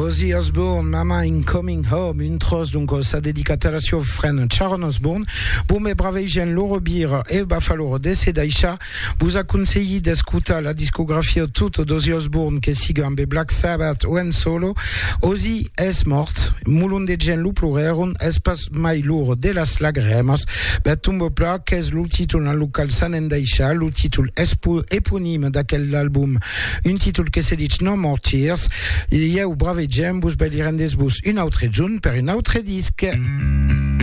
Ozzy Osbourne, Mama in Coming Home, une trosse donc sa dédicatation frère Sharon Osbourne. Vous me bravegen loro bir e bafaloro desse daisha. Vous a conseillé d'escutar la discographie toute d'Ozzy Osbourne che siga ambe Black Sabbath o en solo. Ozzy es mort, mulun de gen lu plureron, es pas mai luro de las lagremas. Betumbo pla qu'es lu titolo en local sanen daisha, lu titolo éponyme d'aquel album. Un titolo che se dit No More Tears. Il y a ou brave Jam, bus belirendes bus une autre june per une autre disque.